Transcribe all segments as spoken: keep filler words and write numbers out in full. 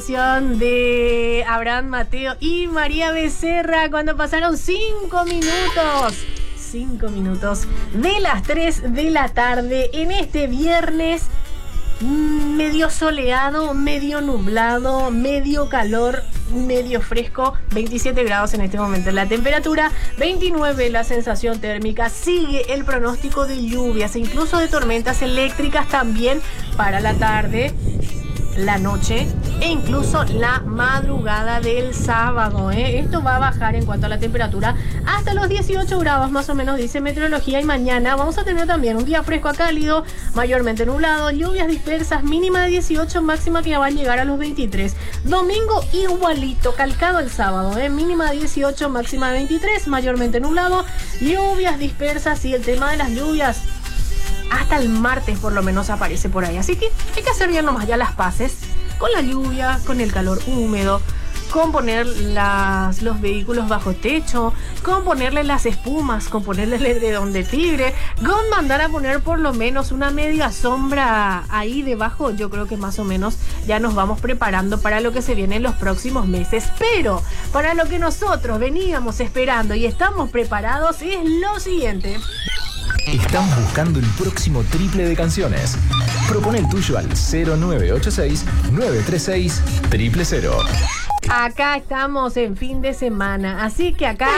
De Abraham Mateo y María Becerra cuando pasaron cinco minutos cinco minutos de las tres de la tarde en este viernes medio soleado, medio nublado, medio calor, medio fresco. Veintisiete grados en este momento la temperatura, veintinueve la sensación térmica. Sigue el pronóstico de lluvias e incluso de tormentas eléctricas también para la tarde, la noche e incluso la madrugada del sábado, ¿eh? Esto va a bajar en cuanto a la temperatura hasta los dieciocho grados más o menos, dice meteorología. Y mañana vamos a tener también un día fresco a cálido, mayormente nublado, lluvias dispersas, mínima de dieciocho, máxima que ya va a llegar a los veintitrés. Domingo igualito, calcado el sábado, ¿eh? Mínima de dieciocho, máxima de veintitrés, mayormente nublado, lluvias dispersas. Y el tema de las lluvias hasta el martes por lo menos aparece por ahí. Así que hay que hacer bien nomás ya las paces con la lluvia, con el calor húmedo, con poner las, los vehículos bajo techo, con ponerle las espumas, con ponerle el edredón de tigre, con mandar a poner por lo menos una media sombra ahí debajo. Yo creo que más o menos ya nos vamos preparando para lo que se viene en los próximos meses. Pero para lo que nosotros veníamos esperando y estamos preparados es lo siguiente. Estamos buscando el próximo triple de canciones. Propone el tuyo al cero nueve ocho seis, nueve tres seis, cero cero cero. Acá estamos en fin de semana, así que acá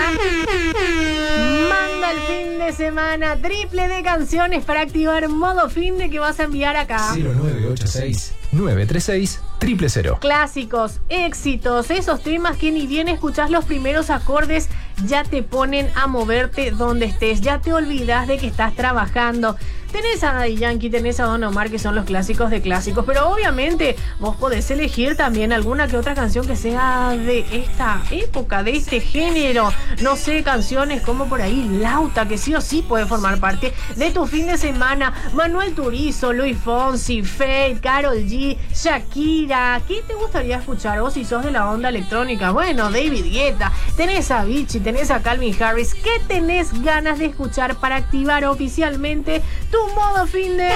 manda el fin de semana triple de canciones para activar modo fin de que vas a enviar acá. cero nueve ocho seis, nueve tres seis, cero cero cero. Clásicos, éxitos, esos temas que ni bien escuchás los primeros acordes ya te ponen a moverte donde estés, ya te olvidas de que estás trabajando. Tenés a Daddy Yankee, tenés a Don Omar, que son los clásicos de clásicos, pero obviamente vos podés elegir también alguna que otra canción que sea de esta época, de este género. No sé, canciones como por ahí Lauta, que sí o sí puede formar parte de tu fin de semana. Manuel Turizo, Luis Fonsi, Feid, Karol G, Shakira. ¿Qué te gustaría escuchar vos si sos de la onda electrónica? Bueno, David Guetta, tenés a Avicii, tenés a Calvin Harris. ¿Qué tenés ganas de escuchar para activar oficialmente tu modo fin de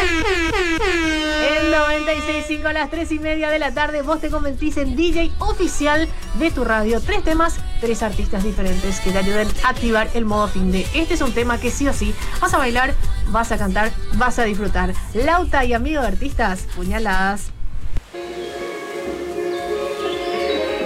el noventa y seis punto cinco a las tres y media de la tarde? Vos te convertís en D J oficial de tu radio. Tres temas, tres artistas diferentes que te ayuden a activar el modo fin de. Este es un tema que sí o sí vas a bailar, vas a cantar, vas a disfrutar. Lauta y Amigo de Artistas, puñaladas.